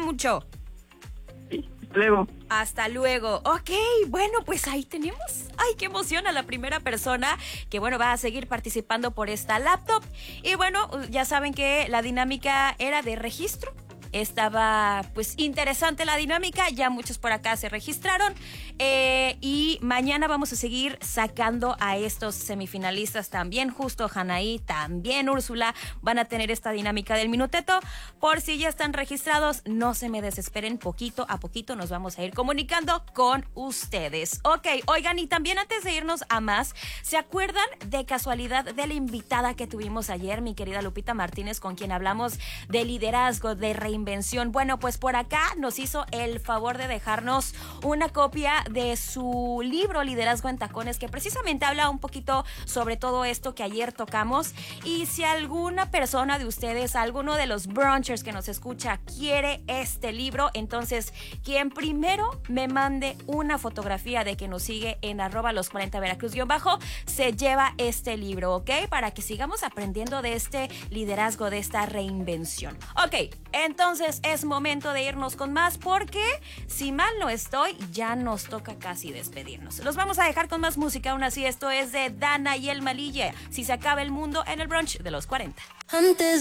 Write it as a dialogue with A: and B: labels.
A: mucho.
B: Sí, luego.
A: Hasta luego. Ok, bueno, pues ahí tenemos. Ay, qué emoción a la primera persona que, bueno, va a seguir participando por esta laptop. Y bueno, ya saben que la dinámica era de registro. Estaba, pues, interesante la dinámica. Ya muchos por acá se registraron. Y mañana vamos a seguir sacando a estos semifinalistas también. Justo Hanaí, también Úrsula van a tener esta dinámica del minuteto. Por si ya están registrados, no se me desesperen. Poquito a poquito nos vamos a ir comunicando con ustedes. Ok, oigan, y también antes de irnos a más, ¿se acuerdan de casualidad de la invitada que tuvimos ayer, mi querida Lupita Martínez, con quien hablamos de liderazgo, de reinvención? Bueno, pues por acá nos hizo el favor de dejarnos una copia de su libro Liderazgo en Tacones, que precisamente habla un poquito sobre todo esto que ayer tocamos. Y si alguna persona de ustedes, alguno de los brunchers que nos escucha quiere este libro, entonces quien primero me mande una fotografía de que nos sigue en @los40 Veracruz_ se lleva este libro, ¿ok? Para que sigamos aprendiendo de este liderazgo, de esta reinvención. Ok, entonces es momento de irnos con más, porque si mal no estoy, ya nos toca casi despedirnos. Los vamos a dejar con más música. Aún así, esto es de Dana y el Malille. Si se acaba el mundo, en el brunch de los 40.
C: Antes